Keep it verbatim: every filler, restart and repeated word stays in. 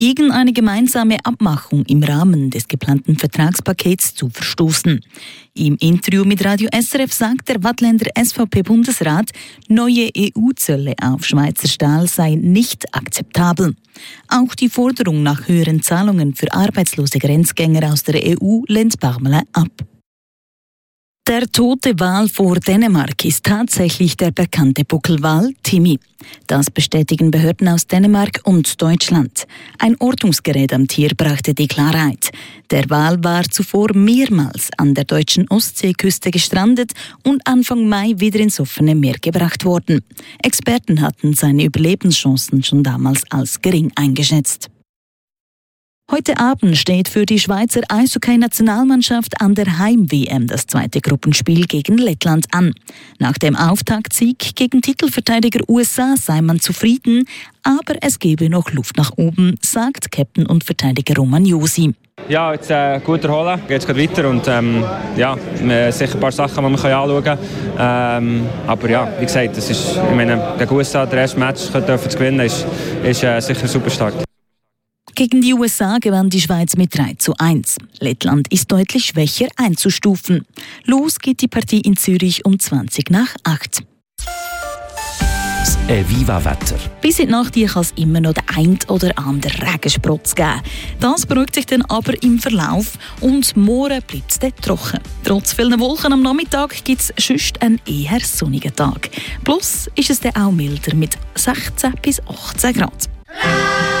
gegen eine gemeinsame Abmachung im Rahmen des geplanten Vertragspakets zu verstoßen. Im Interview mit Radio S R F sagt der Waadtländer S V P-Bundesrat, neue E U-Zölle auf Schweizer Stahl seien nicht akzeptabel. Auch die Forderung nach höheren Zahlungen für arbeitslose Grenzgänger aus der E U lehnt Parmelin ab. Der tote Wal vor Dänemark ist tatsächlich der bekannte Buckelwal Timmy. Das bestätigen Behörden aus Dänemark und Deutschland. Ein Ortungsgerät am Tier brachte die Klarheit. Der Wal war zuvor mehrmals an der deutschen Ostseeküste gestrandet und Anfang Mai wieder ins offene Meer gebracht worden. Experten hatten seine Überlebenschancen schon damals als gering eingeschätzt. Heute Abend steht für die Schweizer Eishockey-Nationalmannschaft an der Heim-W M das zweite Gruppenspiel gegen Lettland an. Nach dem Auftaktsieg gegen Titelverteidiger U S A sei man zufrieden, aber es gebe noch Luft nach oben, sagt Captain und Verteidiger Roman Josi. Ja, jetzt äh, gut erholen, geht es weiter und ähm, ja, sicher ein paar Sachen, die man anschauen kann. Ähm, aber ja, wie gesagt, das ist, ich meine, gegen U S A, der erste Match zu gewinnen, ist, ist äh, sicher super stark. Gegen die U S A gewann die Schweiz mit drei zu eins. Lettland ist deutlich schwächer einzustufen. Los geht die Partie in Zürich um zwanzig nach acht. Das Eviva-Wetter. Bis in die Nacht kann es immer noch den ein oder anderen Regensprotz geben. Das beruhigt sich dann aber im Verlauf und morgen bleibt es dann trocken. Trotz vielen Wolken am Nachmittag gibt es sonst einen eher sonnigen Tag. Plus ist es dann auch milder mit sechzehn bis achtzehn Grad.